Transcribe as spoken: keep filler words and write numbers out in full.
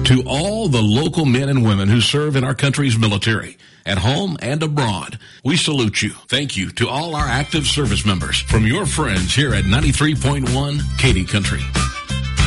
To all the local men and women who serve in our country's military, at home and abroad, we salute you. Thank you to all our active service members from your friends here at ninety-three point one Katy Country.